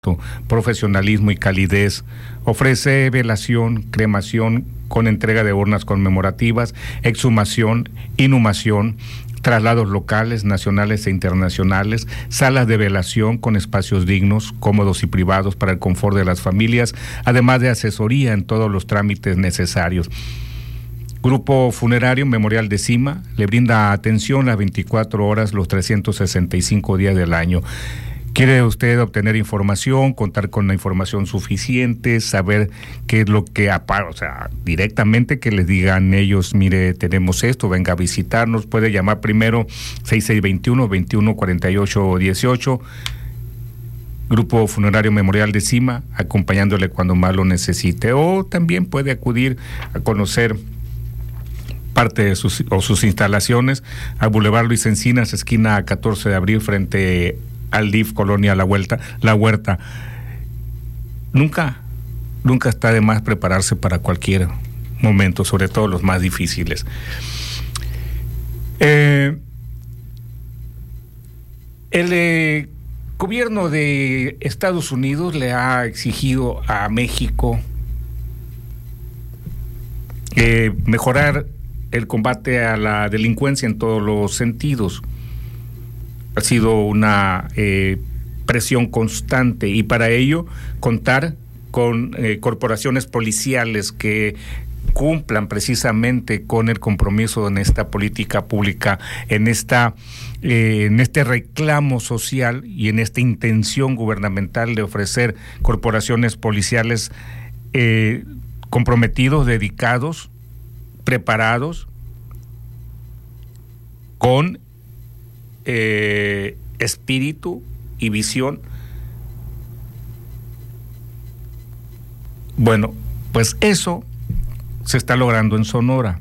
profesionalismo y calidez. Ofrece velación, cremación con entrega de urnas conmemorativas, exhumación, inhumación, traslados locales, nacionales e internacionales, salas de velación con espacios dignos, cómodos y privados para el confort de las familias, además de asesoría en todos los trámites necesarios. Grupo Funerario Memorial de Cima le brinda atención las 24 horas, los 365 días del año. ¿Quiere usted obtener información, contar con la información suficiente, saber qué es lo que directamente que les digan ellos, mire, tenemos esto, venga a visitarnos? Puede llamar primero 6621-2148-18, Grupo Funerario Memorial de Cima, acompañándole cuando más lo necesite, o también puede acudir a conocer parte de sus instalaciones a Boulevard Luis Encinas, esquina 14 de abril, frente al DIF Colonia La Huerta. Nunca está de más prepararse para cualquier momento, sobre todo los más difíciles. El gobierno de Estados Unidos le ha exigido a México mejorar el combate a la delincuencia en todos los sentidos. Ha sido una presión constante, y para ello contar con corporaciones policiales que cumplan precisamente con el compromiso en esta política pública, en este reclamo social y en esta intención gubernamental de ofrecer corporaciones policiales comprometidos, dedicados, preparados, con espíritu y visión. Bueno, pues eso se está logrando en Sonora.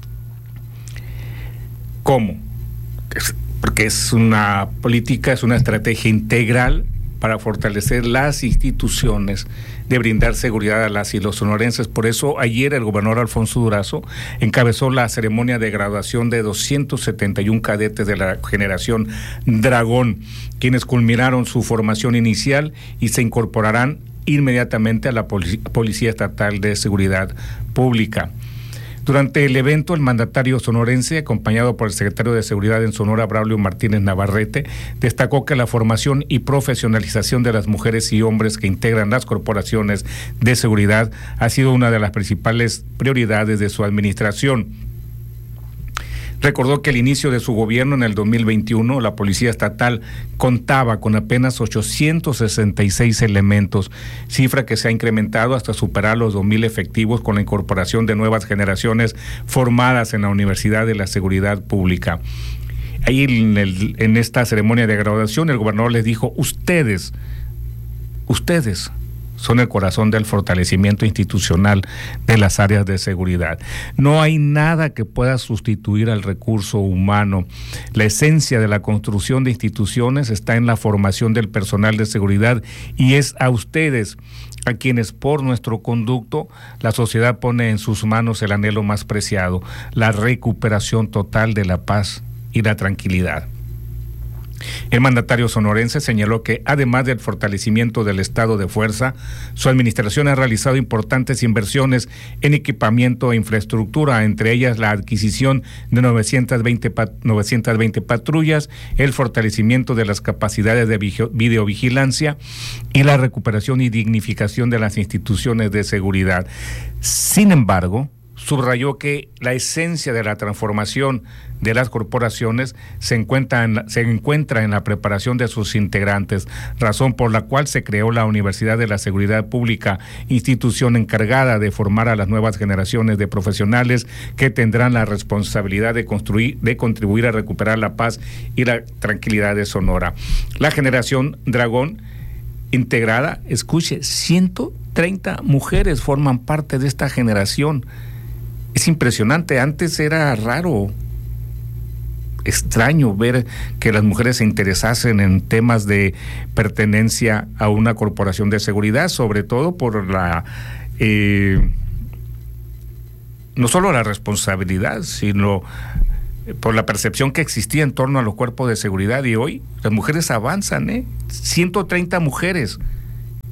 ¿Cómo? Porque es una política, es una estrategia integral para fortalecer las instituciones, de brindar seguridad a las y los sonorenses. Por eso ayer el gobernador Alfonso Durazo encabezó la ceremonia de graduación de 271 cadetes de la generación Dragón, quienes culminaron su formación inicial y se incorporarán inmediatamente a la Policía Estatal de Seguridad Pública. Durante el evento, el mandatario sonorense, acompañado por el secretario de Seguridad en Sonora, Braulio Martínez Navarrete, destacó que la formación y profesionalización de las mujeres y hombres que integran las corporaciones de seguridad ha sido una de las principales prioridades de su administración. Recordó que al inicio de su gobierno, en el 2021, la Policía Estatal contaba con apenas 866 elementos, cifra que se ha incrementado hasta superar los 2,000 efectivos con la incorporación de nuevas generaciones formadas en la Universidad de la Seguridad Pública. Ahí en esta ceremonia de graduación, el gobernador les dijo: ustedes son el corazón del fortalecimiento institucional de las áreas de seguridad. No hay nada que pueda sustituir al recurso humano. La esencia de la construcción de instituciones está en la formación del personal de seguridad, y es a ustedes a quienes, por nuestro conducto, la sociedad pone en sus manos el anhelo más preciado: la recuperación total de la paz y la tranquilidad. El mandatario sonorense señaló que, además del fortalecimiento del estado de fuerza, su administración ha realizado importantes inversiones en equipamiento e infraestructura, entre ellas la adquisición de 920 patrullas, el fortalecimiento de las capacidades de videovigilancia y la recuperación y dignificación de las instituciones de seguridad. Sin embargo, subrayó que la esencia de la transformación de las corporaciones se encuentra en la preparación de sus integrantes, razón por la cual se creó la Universidad de la Seguridad Pública, institución encargada de formar a las nuevas generaciones de profesionales que tendrán la responsabilidad de contribuir a recuperar la paz y la tranquilidad de Sonora. La generación Dragón integrada, escuche, 130 mujeres forman parte de esta generación. Es impresionante. Antes era raro, extraño ver que las mujeres se interesasen en temas de pertenencia a una corporación de seguridad, sobre todo por no solo la responsabilidad, sino por la percepción que existía en torno a los cuerpos de seguridad. Y hoy las mujeres avanzan, 130 mujeres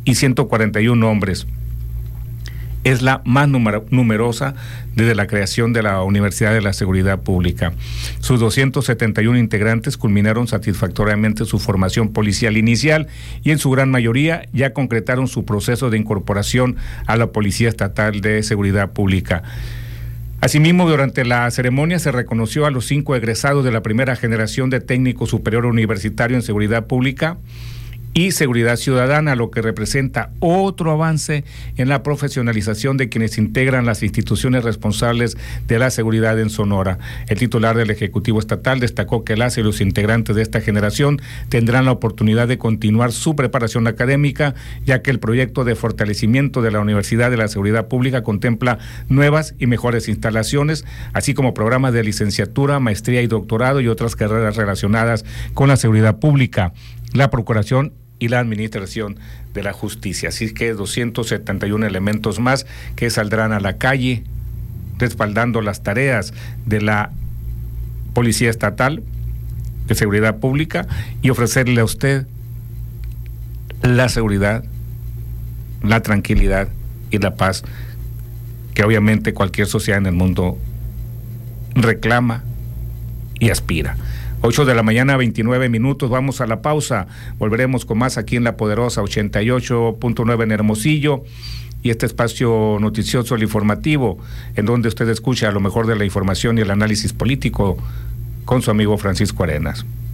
y 141 hombres. Es la más numerosa desde la creación de la Universidad de la Seguridad Pública. Sus 271 integrantes culminaron satisfactoriamente su formación policial inicial y en su gran mayoría ya concretaron su proceso de incorporación a la Policía Estatal de Seguridad Pública. Asimismo, durante la ceremonia se reconoció a los 5 egresados de la primera generación de técnico superior universitario en seguridad pública y seguridad ciudadana, lo que representa otro avance en la profesionalización de quienes integran las instituciones responsables de la seguridad en Sonora. El titular del Ejecutivo Estatal destacó que las y los integrantes de esta generación tendrán la oportunidad de continuar su preparación académica, ya que el proyecto de fortalecimiento de la Universidad de la Seguridad Pública contempla nuevas y mejores instalaciones, así como programas de licenciatura, maestría y doctorado y otras carreras relacionadas con la seguridad pública, la procuración y la administración de la justicia. Así que 271 elementos más que saldrán a la calle respaldando las tareas de la Policía Estatal de Seguridad Pública y ofrecerle a usted la seguridad, la tranquilidad y la paz que obviamente cualquier sociedad en el mundo reclama y aspira. 8 de la mañana, 29 minutos, vamos a la pausa, volveremos con más aquí en La Poderosa 88.9 en Hermosillo y este espacio noticioso, el informativo, en donde usted escucha lo mejor de la información y el análisis político con su amigo Francisco Arenas.